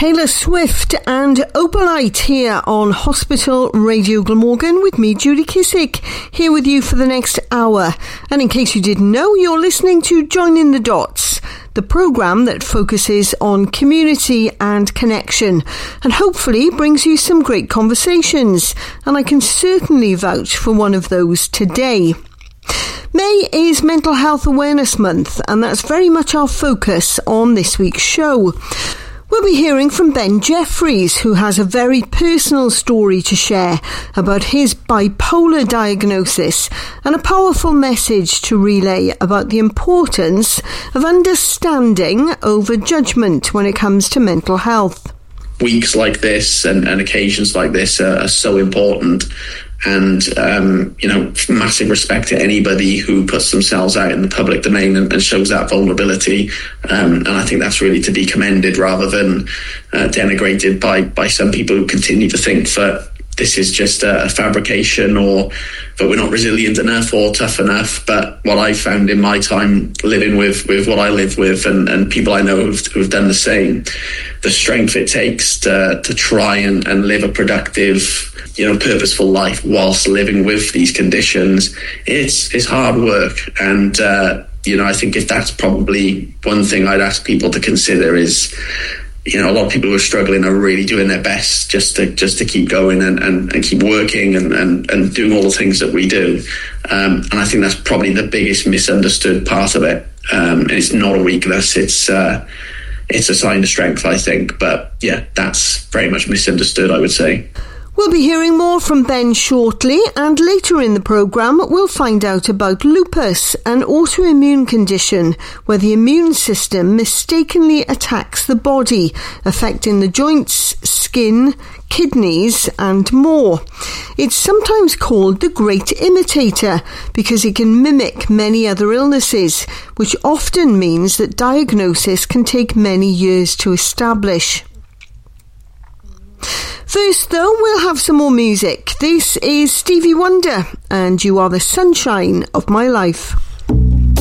Taylor Swift and Opalite here on Hospital Radio Glamorgan with me, Judy Kissick, here with you for the next hour. And in case you didn't know, you're listening to Joining the Dots, the programme that focuses on community and connection and hopefully brings you some great conversations. And I can certainly vouch for one of those today. May is Mental Health Awareness Month, and that's very much our focus on this week's show. We'll be hearing from Ben Jeffries, who has a very personal story to share about his bipolar diagnosis and a powerful message to relay about the importance of understanding over judgment when it comes to mental health. Weeks like this and occasions like this are so important. And, massive respect to anybody who puts themselves out in the public domain and shows that vulnerability. And I think that's really to be commended rather than denigrated by some people who continue to think that this is just a fabrication or that we're not resilient enough or tough enough. But what I've found in my time living with what I live with and people I know who've done the same, the strength it takes to try and live a productive, purposeful life whilst living with these conditions, it's hard work. And, I think if that's probably one thing I'd ask people to consider is, a lot of people who are struggling are really doing their best just to keep going and keep working and doing all the things that we do. And I think that's probably the biggest misunderstood part of it. And it's not a weakness. It's a sign of strength, I think. But yeah, that's very much misunderstood, I would say. We'll be hearing more from Ben shortly, and later in the programme we'll find out about lupus, an autoimmune condition where the immune system mistakenly attacks the body, affecting the joints, skin, kidneys and more. It's sometimes called the great imitator because it can mimic many other illnesses, which often means that diagnosis can take many years to establish. First, though, we'll have some more music. This is Stevie Wonder, and You Are the Sunshine of My Life.